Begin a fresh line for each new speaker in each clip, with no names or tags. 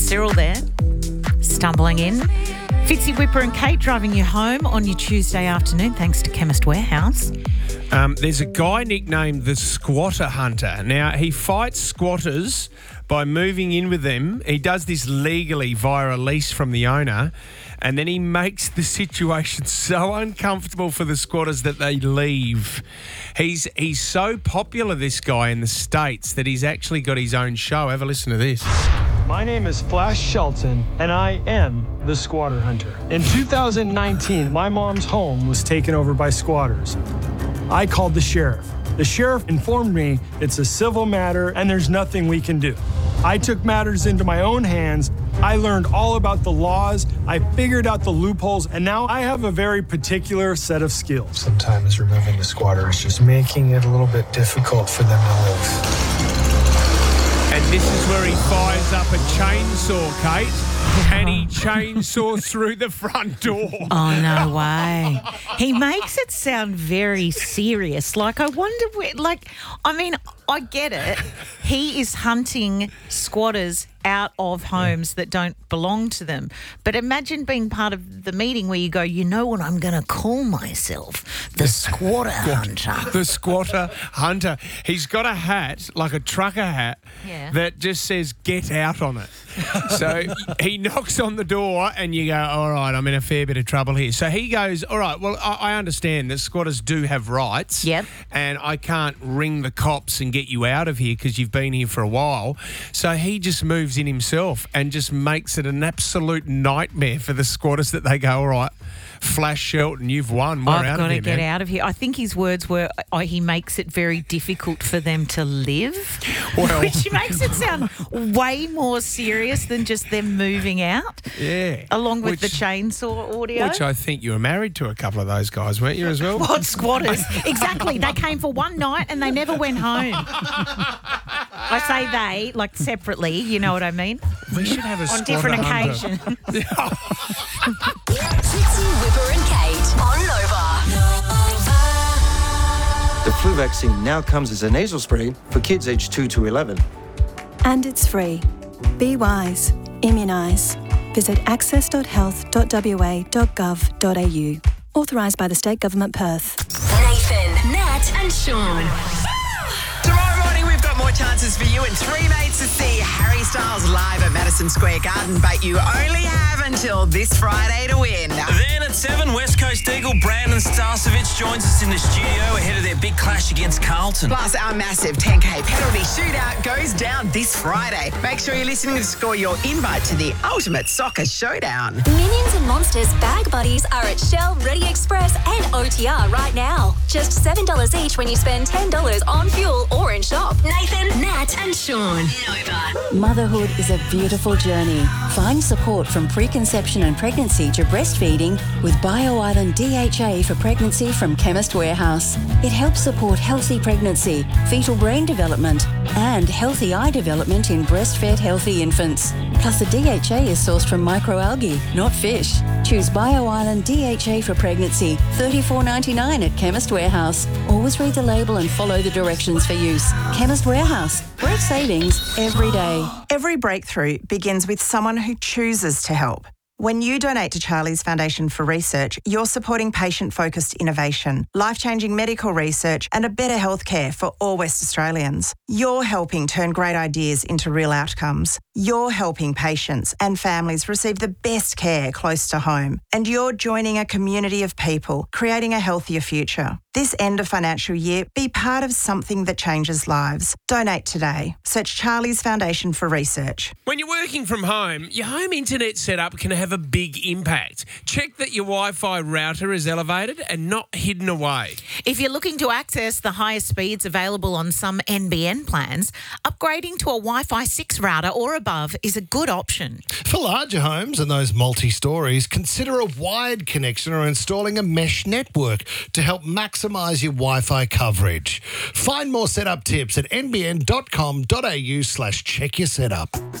Cyril there, stumbling in. Fitzy, Whipper and Kate driving you home on your Tuesday afternoon thanks to Chemist Warehouse.
There's a guy nicknamed the Squatter Hunter. Now, he fights squatters by moving in with them. He does this legally via a lease from the owner, and then he makes the situation so uncomfortable for the squatters that they leave. He's so popular, this guy, in the States that he's actually got his own show. Have a listen to this.
My name is Flash Shelton, and I am the Squatter Hunter. In 2019, my mom's home was taken over by squatters. I called the sheriff. The sheriff informed me it's a civil matter and there's nothing we can do. I took matters into my own hands. I learned all about the laws. I figured out the loopholes, and now I have a very particular set of skills.
Sometimes removing the squatter is just making it a little bit difficult for them to live.
And this is where he fires up a chainsaw, Kate, and he chainsaws through the front door.
Oh, no way. He makes it sound very serious. Like, I wonder where, I get it. He is hunting squatters out of homes that don't belong to them. But imagine being part of the meeting where you go, you know what I'm going to call myself? The Squatter Hunter.
The Squatter Hunter. He's got a hat, like a trucker hat, that just says get out on it. So he knocks on the door and you go, all right, I'm in a fair bit of trouble here. So he goes, all right, well, I understand that squatters do have rights.
Yep.
And I can't ring the cops and get you out of here because you've been here for a while. So he just moves in himself and just makes it an absolute nightmare for the squatters that they go, all right, Flash Shelton, you've won. We're
I've
out
got
of
to
here,
get
man.
out of here. I think his words were, he makes it very difficult for them to live,
Well,
which makes it sound way more serious than just them moving out.
Yeah.
Along with the chainsaw audio.
Which I think you were married to a couple of those guys, weren't you, as well?
What, squatters? Exactly. They came for one night and they never went home. I say they, like separately, you know what I mean?
We should have a
On different occasions.
Fitzy, Whipper and Kate on Nova.
The flu vaccine now comes as a nasal spray for kids aged 2 to 11.
And it's free. Be wise. Immunise. Visit access.health.wa.gov.au. Authorised by the State Government Perth.
Nathan, Nat and Sean.
Tomorrow morning, we've got more chances for you and three mates to see Harry Styles live at Madison Square Garden, but you only have until this Friday to win.
Then at 7, West Coast Eagle Brandon Starcevich joins us in the studio ahead of their big clash against Carlton.
Plus, our massive 10K penalty shootout goes down this Friday. Make sure you're listening to score your invite to the Ultimate Soccer Showdown.
Minions and Monsters Bag Buddies are at Shell, Ready Express and OTR right now. Just $7 each when you spend $10 on fuel or in shop. Nathan, Nat and Sean. Nova.
Motherhood is a beautiful journey. Find support from preconception and pregnancy to breastfeeding with BioIsland DHA for pregnancy from Chemist Warehouse. It helps support healthy pregnancy, fetal brain development, and healthy eye development in breastfed healthy infants. Plus, the DHA is sourced from microalgae, not fish. Choose BioIsland DHA for pregnancy, $34.99 at Chemist Warehouse. Always read the label and follow the directions for use. Chemist Warehouse. Great savings every day.
Every breakthrough begins with someone who chooses to help. When you donate to Charlie's Foundation for Research, you're supporting patient-focused innovation, life-changing medical research and a better healthcare for all West Australians. You're helping turn great ideas into real outcomes. You're helping patients and families receive the best care close to home. And you're joining a community of people, creating a healthier future. This end of financial year, be part of something that changes lives. Donate today. Search Charlie's Foundation for Research.
When you're working from home, your home internet setup can have a big impact. Check that your Wi-Fi router is elevated and not hidden away.
If you're looking to access the highest speeds available on some NBN plans, upgrading to a Wi-Fi 6 router or above is a good option.
For larger homes and those multi-stories, consider a wired connection or installing a mesh network to help maximise your Wi-Fi coverage. Find more setup tips at nbn.com.au/check your setup.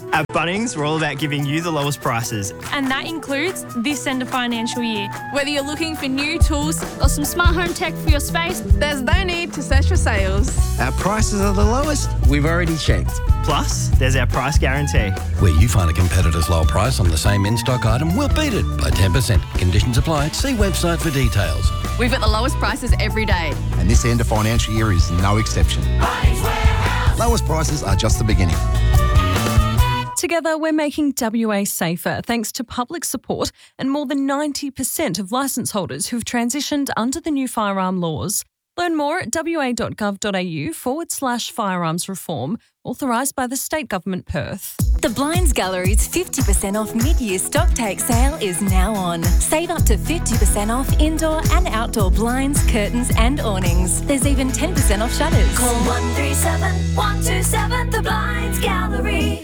At Bunnings, we're all about giving you the lowest prices.
And that includes this end of financial year. Whether you're looking for new tools or some smart home tech for your space, there's no need to search for sales.
Our prices are the lowest. We've already checked.
Plus, there's our price guarantee.
Where you find a competitor's low price on the same in-stock item, we'll beat it by 10%. Conditions apply. See website for details.
We've got the lowest prices every day.
And this end of financial year is no exception. Lowest prices are just the beginning.
Together, we're making WA safer thanks to public support and more than 90% of licence holders who've transitioned under the new firearm laws. Learn more at wa.gov.au/firearms reform, authorised by the State Government Perth.
The Blinds Gallery's 50% off mid-year stock take sale is now on. Save up to 50% off indoor and outdoor blinds, curtains and awnings. There's even 10% off shutters.
Call 137 127 The Blinds Gallery.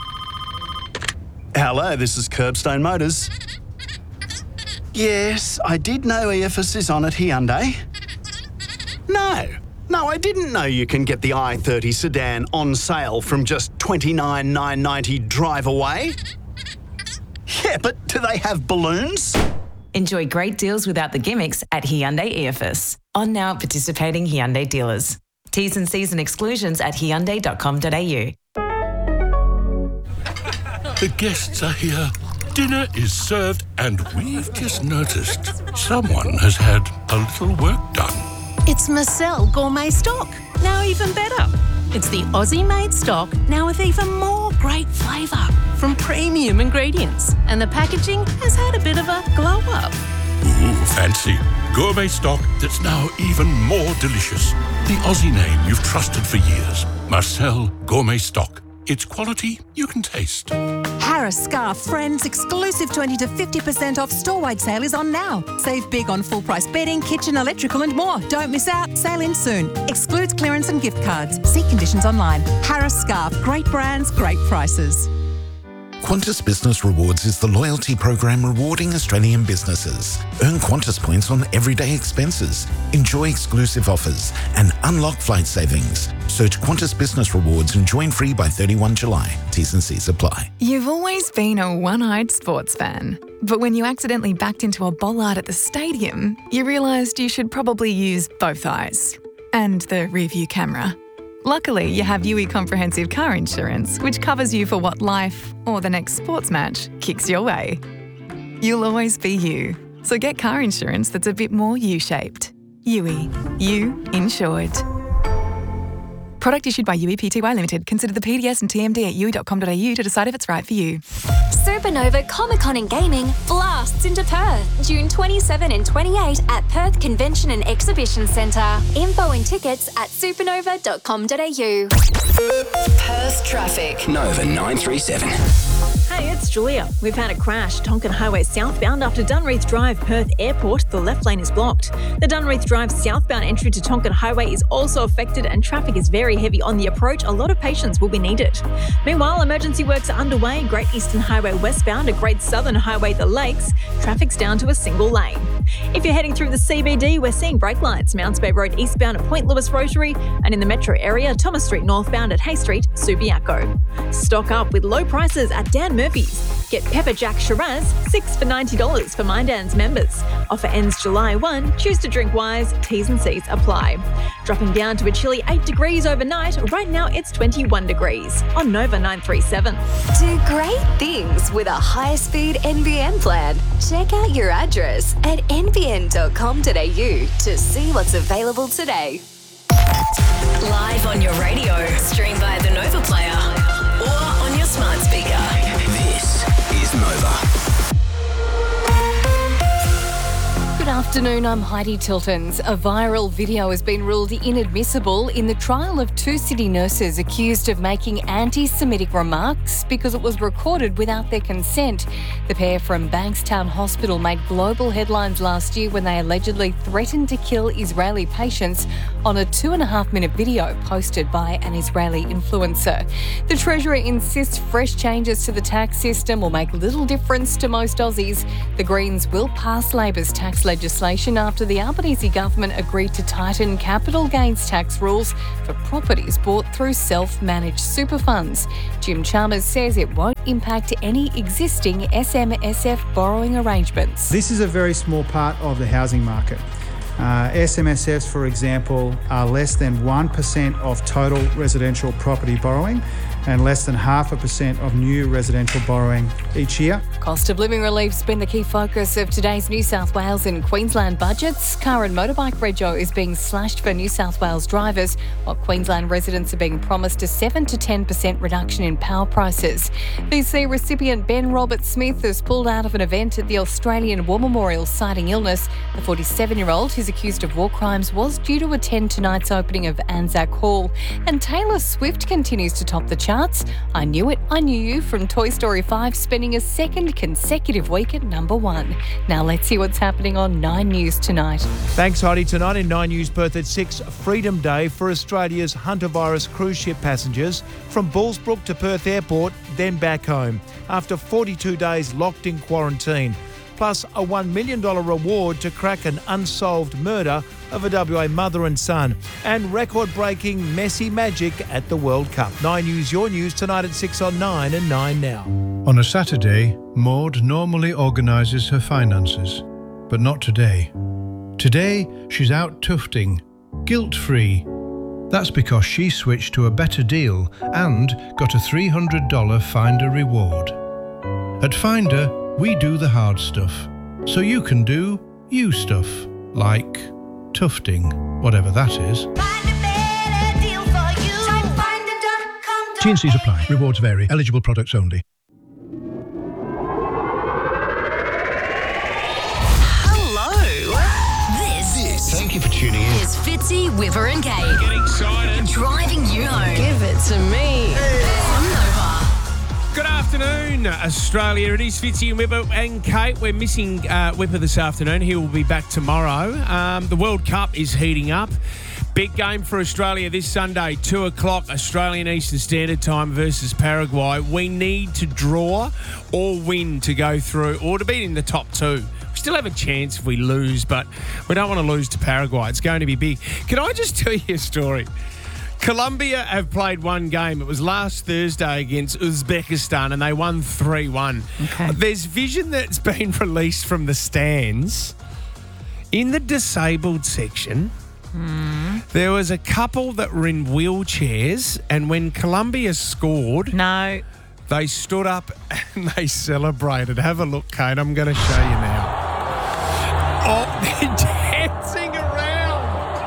Hello, this is Curbstone Motors. Yes, I did know EFS is on at Hyundai. No, I didn't know you can get the i30 sedan on sale from just $29,990 drive away. Yeah, but do they have balloons?
Enjoy great deals without the gimmicks at Hyundai EFS. On now at participating Hyundai dealers. T's and C's and exclusions at hyundai.com.au.
The guests are here. Dinner is served, and we've just noticed someone has had a little work done.
It's Marcel Gourmet Stock, now even better. It's the Aussie-made stock, now with even more great flavour from premium ingredients. And the packaging has had a bit of a glow-up.
Ooh, fancy. Gourmet stock that's now even more delicious. The Aussie name you've trusted for years. Marcel Gourmet Stock. It's quality you can taste.
Harris Scarf Friends exclusive 20 to 50% off store-wide sale is on now. Save big on full-price bedding, kitchen, electrical and more. Don't miss out. Sale ends soon. Excludes clearance and gift cards. See conditions online. Harris Scarf. Great brands, great prices.
Qantas Business Rewards is the loyalty program rewarding Australian businesses. Earn Qantas points on everyday expenses, enjoy exclusive offers, and unlock flight savings. Search Qantas Business Rewards and join free by 31 July. T's and C's apply.
You've always been a one-eyed sports fan. But when you accidentally backed into a bollard at the stadium, you realised you should probably use both eyes. And the rear-view camera. Luckily, you have UE Comprehensive Car Insurance, which covers you for what life, or the next sports match, kicks your way. You'll always be you. So get car insurance that's a bit more U-shaped. UE. You insured. Product issued by UE Pty Limited. Consider the PDS and TMD at UE.com.au to decide if it's right for you.
Supernova Comic-Con and Gaming blasts into Perth, June 27 and 28 at Perth Convention and Exhibition Centre. Info and tickets at supernova.com.au.
Perth traffic. Nova 937.
Hey, it's Julia. We've had a crash, Tonkin Highway southbound after Dunreath Drive, Perth Airport. The left lane is blocked. The Dunreath Drive southbound entry to Tonkin Highway is also affected and traffic is very heavy on the approach. A lot of patience will be needed. Meanwhile, emergency works are underway. Great Eastern Highway westbound at Great Southern Highway The Lakes. Traffic's down to a single lane. If you're heading through the CBD, we're seeing brake lights. Mounts Bay Road eastbound at Point Lewis Rotary, and in the metro area, Thomas Street northbound at Hay Street, Subiaco. Stock up with low prices at Dan Murphy's. Get Pepper Jack Shiraz, 6 for $90 for Mindans members. Offer ends July 1. Choose to drink wise. T's and C's apply. Dropping down to a chilly 8 degrees overnight. Right now it's 21 degrees on Nova 937.
Do great things with a high-speed NBN plan. Check out your address at nbn.com.au to see what's available today.
Live on your radio, stream via the Nova player, or on your smart speaker.
This is Nova.
Good afternoon, I'm Heidi Tiltons. A viral video has been ruled inadmissible in the trial of two city nurses accused of making anti-Semitic remarks because it was recorded without their consent. The pair from Bankstown Hospital made global headlines last year when they allegedly threatened to kill Israeli patients on a 2.5-minute video posted by an Israeli influencer. The Treasurer insists fresh changes to the tax system will make little difference to most Aussies. The Greens will pass Labor's tax legislation inflation after the Albanese government agreed to tighten capital gains tax rules for properties bought through self-managed super funds. Jim Chalmers says it won't impact any existing SMSF borrowing arrangements.
This is a very small part of the housing market. SMSFs, for example, are less than 1% of total residential property borrowing and less than 0.5% of new residential borrowing each year.
Cost of living relief's been the key focus of today's New South Wales and Queensland budgets. Car and motorbike rego is being slashed for New South Wales drivers, while Queensland residents are being promised a 7 to 10% reduction in power prices. VC recipient Ben Robert Smith has pulled out of an event at the Australian War Memorial citing illness. The 47-year-old, who's accused of war crimes, was due to attend tonight's opening of Anzac Hall. And Taylor Swift continues to top the charts. I Knew It, I Knew You from Toy Story 5, spending a second consecutive week at number 1. Now let's see what's happening on 9 News tonight.
Thanks, Heidi. Tonight in 9 News Perth at 6, Freedom Day for Australia's Huntervirus cruise ship passengers from Bullsbrook to Perth Airport, then back home, after 42 days locked in quarantine. Plus a $1 million reward to crack an unsolved murder of a WA mother and son. And record-breaking Messi magic at the World Cup. 9 News, your news, tonight at 6 on 9 and 9 now.
On a Saturday, Maud normally organises her finances, but not today. Today, she's out tufting, guilt-free. That's because she switched to a better deal and got a $300 Finder reward. At Finder, we do the hard stuff, so you can do you stuff, like tufting, whatever that is. T&Cs apply. Rewards vary. Eligible products only.
Thank
you for tuning in.
Is Fitzy, Whipper and Kate.
Get excited.
Driving you home.
Give it to me.
On Nova.
Good afternoon, Australia. It is Fitzy and Whipper and Kate. We're missing Whipper this afternoon. He will be back tomorrow. The World Cup is heating up. Big game for Australia this Sunday, 2 o'clock Australian Eastern Standard Time versus Paraguay. We need to draw or win to go through, or to be in the top 2. We still have a chance if we lose, but we don't want to lose to Paraguay. It's going to be big. Can I just tell you a story? Colombia have played one game. It was last Thursday against Uzbekistan, and they won 3-1.
Okay.
There's vision that's been released from the stands. In the disabled section, there was a couple that were in wheelchairs, and when Colombia scored, they stood up and they celebrated. Have a look, Kate. I'm going to show you now. Oh, they're dancing around.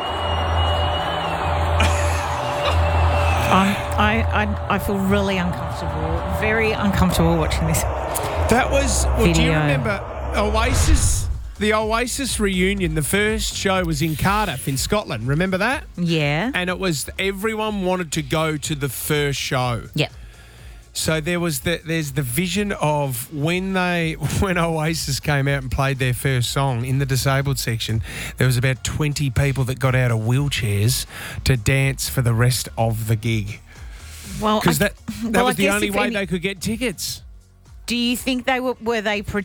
I feel really uncomfortable, very uncomfortable watching this.
That was, well,
video.
Do you remember Oasis? The Oasis reunion, the first show was in Cardiff in Scotland. Remember that?
Yeah.
And it was, everyone wanted to go to the first show.
Yeah.
So there's the vision of when Oasis came out and played their first song in the disabled section, there was about 20 people that got out of wheelchairs to dance for the rest of the gig.
Well,
because that was the only way
they
they could get tickets.
Do you think they were they faux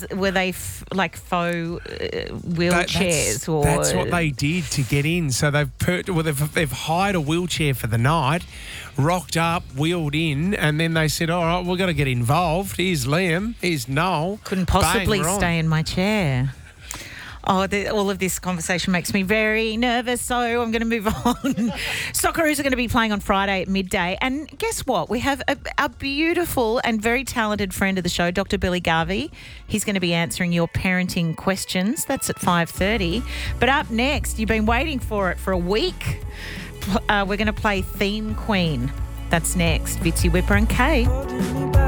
wheelchairs or?
That's what they did to get in. So they've hired a wheelchair for the night, rocked up, wheeled in, and then they said, "All right, we've got to get involved. Here's Liam. Here's Noel.
Couldn't possibly stay in my chair." Oh, all of this conversation makes me very nervous, so I'm going to move on. Socceroos are going to be playing on Friday at midday. And guess what? We have a beautiful and very talented friend of the show, Dr. Billy Garvey. He's going to be answering your parenting questions. That's at 5:30. But up next, you've been waiting for it for a week. We're going to play Theme Queen. That's next. Fitzy, Whipper and Kate.